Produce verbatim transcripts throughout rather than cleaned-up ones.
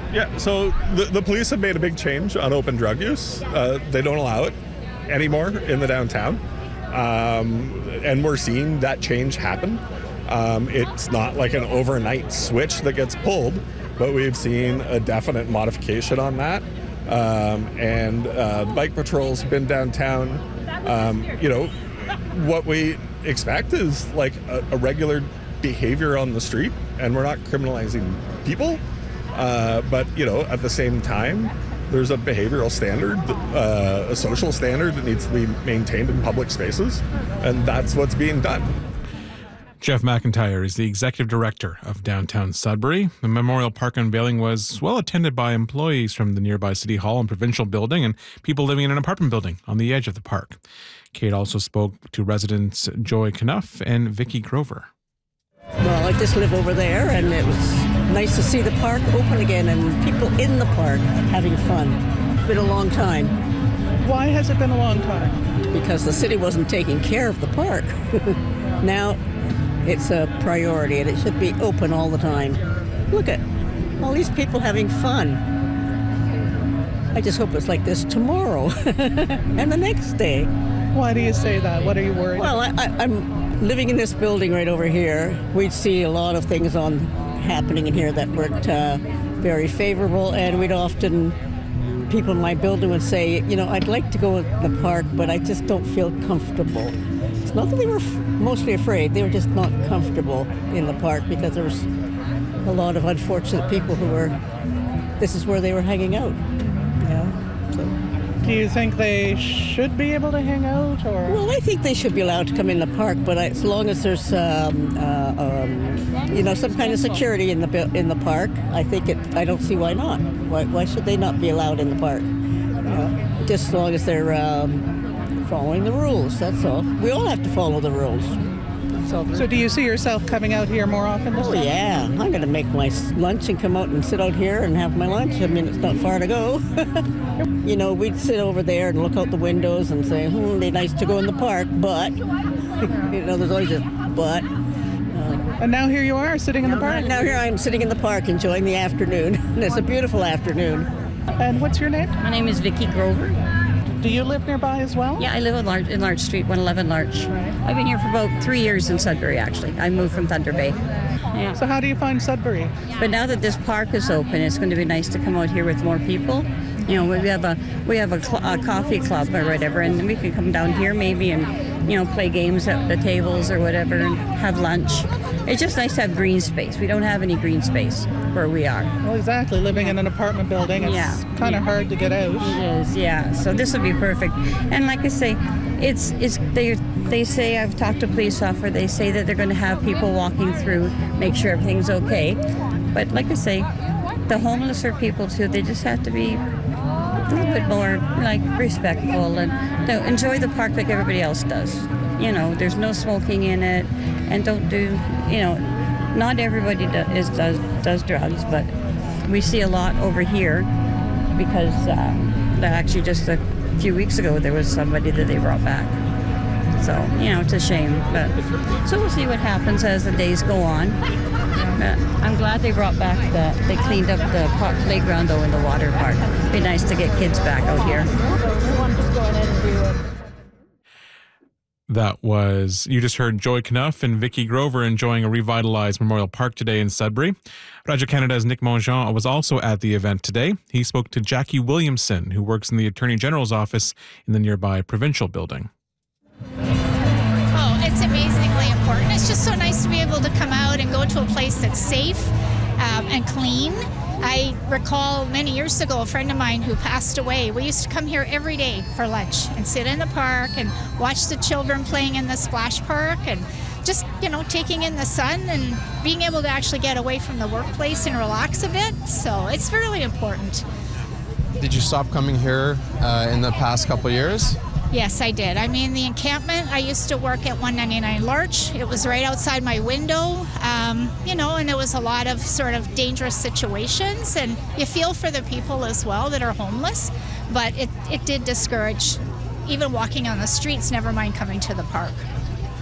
Yeah, so the, the police have made a big change on open drug use. Uh, they don't allow it anymore in the downtown. Um, and we're seeing that change happen. Um, it's not like an overnight switch that gets pulled, but we've seen a definite modification on that. Um, and uh, the bike patrol's been downtown. Um, you know, what we expect is like a, a regular behavior on the street, and we're not criminalizing people. Uh, but, you know, at the same time, there's a behavioral standard, uh, a social standard that needs to be maintained in public spaces, and that's what's being done. Jeff McIntyre is the executive director of downtown Sudbury. The Memorial Park unveiling was well attended by employees from the nearby City Hall and Provincial Building and people living in an apartment building on the edge of the park. Kate also spoke to residents Joy Knuff and Vicky Grover. Well, I just live over there, and it was nice to see the park open again and people in the park having fun. It's been a long time. Why has it been a long time? Because the city wasn't taking care of the park. Now it's a priority, and it should be open all the time. Look at all these people having fun. I just hope it's like this tomorrow and the next day. Why do you say that? What are you worried Well, I, I, I'm living in this building right over here. We'd see a lot of things on happening in here that weren't uh, very favorable, and we'd often, people in my building would say, you know, I'd like to go in the park, but I just don't feel comfortable. It's not that they were f- mostly afraid, they were just not comfortable in the park because there was a lot of unfortunate people who were, this is where they were hanging out. Yeah. So. Do you think they should be able to hang out, or? Well, I think they should be allowed to come in the park, but I, as long as there's, um, uh, um, you know, some kind of security in the bu- in the park, I think it. I don't see why not. Why, why should they not be allowed in the park? You know, just as long as they're um, following the rules. That's all. We all have to follow the rules. So, so do you see yourself coming out here more often? Oh yeah, I'm going to make my lunch and come out and sit out here and have my lunch. I mean, it's not far to go. You know, we'd sit over there and look out the windows and say, hmm, it'd be nice to go in the park, but, you know, there's always a but. Uh, and now here you are, sitting in the park. Now here I am sitting in the park enjoying the afternoon. And it's a beautiful afternoon. And what's your name? My name is Vicky Grover. Do you live nearby as well? Yeah, I live in Larch, in Larch Street, one eleven Larch. Right. I've been here for about three years in Sudbury, actually. I moved from Thunder Bay. Yeah. So how do you find Sudbury? But now that this park is open, it's going to be nice to come out here with more people. You know, we have a we have a, cl- a coffee club or whatever, and we can come down here maybe and, you know, play games at the tables or whatever and have lunch. It's just nice to have green space. We don't have any green space where we are. Well, exactly. Living in an apartment building, it's yeah. kind of yeah. hard to get out. It is, yeah. So this would be perfect. And like I say, it's it's they they say, I've talked to police officer, they say that they're going to have people walking through, make sure everything's okay. But like I say, the homeless are people too. They just have to be a little bit more like respectful and you know, enjoy the park like everybody else does. You know, there's no smoking in it, and don't do, you know, not everybody do, is, does does drugs, but we see a lot over here because um, actually just a few weeks ago there was somebody that they brought back. So, you know, it's a shame, but so we'll see what happens as the days go on. But I'm glad they brought back the, they cleaned up the park playground though in the water park. It'd be nice to get kids back out here. That was, you just heard Joy Knuff and Vicky Grover enjoying a revitalized Memorial Park today in Sudbury. Radio Canada's Nick Mongeon was also at the event today. He spoke to Jackie Williamson, who works in the Attorney General's office in the nearby Provincial Building. Oh, it's amazingly important. It's just so nice to be able to come out and go to a place that's safe um, and clean. I recall many years ago a friend of mine who passed away. We used to come here every day for lunch and sit in the park and watch the children playing in the splash park and just, you know, taking in the sun and being able to actually get away from the workplace and relax a bit. So it's really important. Did you stop coming here uh, in the past couple of years? Yes, I did. I mean, the encampment, I used to work at one ninety-nine Larch. It was right outside my window, um, you know, and there was a lot of sort of dangerous situations. And you feel for the people as well that are homeless, but it, it did discourage even walking on the streets, never mind coming to the park.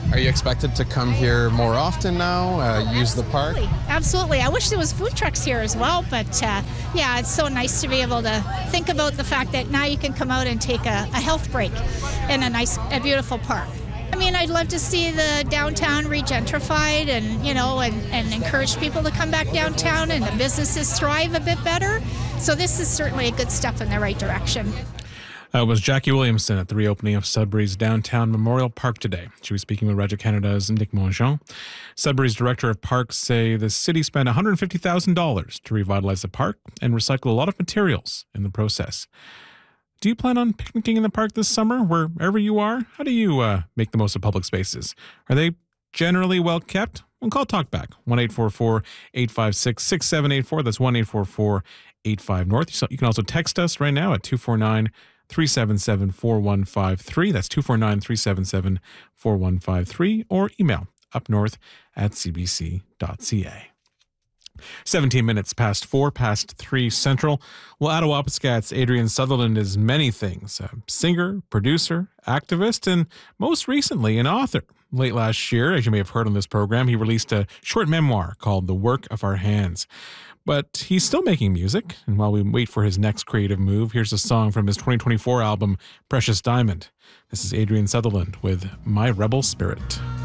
Are you expected to come here more often now, uh, use the park? Absolutely. Absolutely. I wish there was food trucks here as well, but uh, yeah, it's so nice to be able to think about the fact that now you can come out and take a, a health break in a nice, a beautiful park. I mean, I'd love to see the downtown regentrified and, you know, and, and encourage people to come back downtown and the businesses thrive a bit better. So this is certainly a good step in the right direction. Uh, it was Jackie Williamson at the reopening of Sudbury's downtown Memorial Park today. She was speaking with Radio Canada's Nick Mongeon. Sudbury's director of parks say the city spent one hundred fifty thousand dollars to revitalize the park and recycle a lot of materials in the process. Do you plan on picnicking in the park this summer, wherever you are? How do you uh, make the most of public spaces? Are they generally well kept? Well, call Talkback, one eight four four, eight five six, six seven eight four. That's one eight four four, eight five, North. You can also text us right now at two four nine, three seven seven, four one five three. That's two four nine, three seven seven, four one five three. Or email upnorth at c b c dot c a. seventeen minutes past four, past three central. Well, Attawapiscat's Adrian Sutherland is many things. A singer, producer, activist, and most recently an author. Late last year, as you may have heard on this program, he released a short memoir called The Work of Our Hands. But he's still making music, and while we wait for his next creative move, here's a song from his twenty twenty-four album, Precious Diamond. This is Adrian Sutherland with My Rebel Spirit.